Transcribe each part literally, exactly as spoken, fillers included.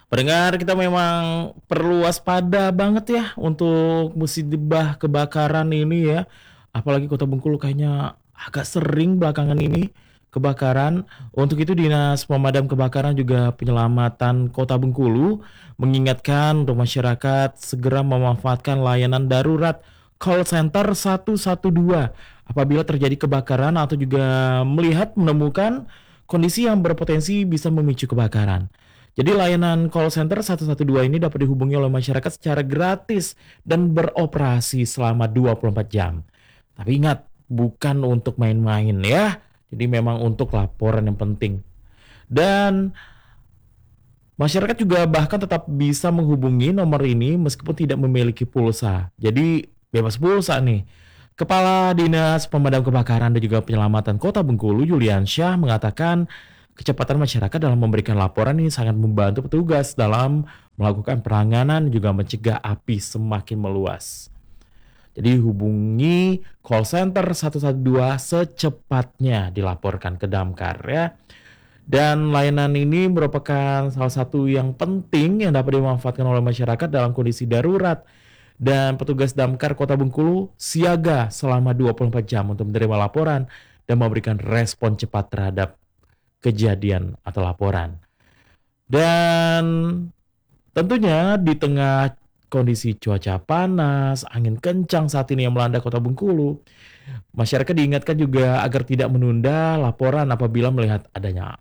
Pendengar, kita memang perlu waspada banget ya untuk musibah kebakaran ini ya. Apalagi Kota Bengkulu kayaknya agak sering belakangan ini kebakaran. Untuk itu Dinas Pemadam Kebakaran juga Penyelamatan Kota Bengkulu mengingatkan untuk masyarakat segera memanfaatkan layanan darurat call center satu satu dua apabila terjadi kebakaran atau juga melihat menemukan kondisi yang berpotensi bisa memicu kebakaran. Jadi layanan call center satu satu dua ini dapat dihubungi oleh masyarakat secara gratis dan beroperasi selama dua puluh empat jam. Tapi ingat, bukan untuk main-main ya. Jadi memang untuk laporan yang penting. Dan masyarakat juga bahkan tetap bisa menghubungi nomor ini meskipun tidak memiliki pulsa. Jadi bebas pulsa nih. Kepala Dinas Pemadam Kebakaran dan juga Penyelamatan Kota Bengkulu, Julian Syah, mengatakan kecepatan masyarakat dalam memberikan laporan ini sangat membantu petugas dalam melakukan penanganan juga mencegah api semakin meluas. Jadi hubungi call center satu satu dua secepatnya dilaporkan ke Damkar ya. Dan layanan ini merupakan salah satu yang penting yang dapat dimanfaatkan oleh masyarakat dalam kondisi darurat. Dan petugas Damkar Kota Bengkulu siaga selama dua puluh empat jam untuk menerima laporan dan memberikan respon cepat terhadap kejadian atau laporan. Dan tentunya di tengah kondisi cuaca panas, angin kencang saat ini yang melanda Kota Bengkulu, masyarakat diingatkan juga agar tidak menunda laporan apabila melihat adanya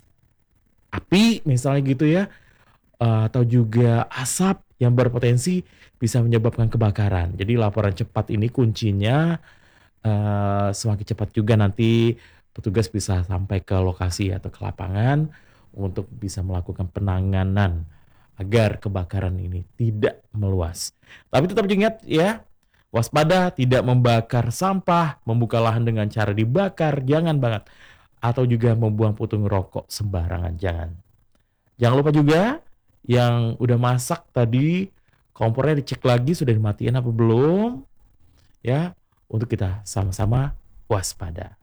api misalnya gitu ya, eh, atau juga asap yang berpotensi bisa menyebabkan kebakaran. Jadi laporan cepat ini kuncinya, eh, semakin cepat juga nanti petugas bisa sampai ke lokasi atau ke lapangan untuk bisa melakukan penanganan agar kebakaran ini tidak meluas. Tapi tetap ingat ya, waspada, tidak membakar sampah, membuka lahan dengan cara dibakar, jangan banget. Atau juga membuang putung rokok sembarangan, jangan. Jangan lupa juga yang udah masak tadi kompornya dicek lagi sudah dimatiin apa belum ya, untuk kita sama-sama waspada.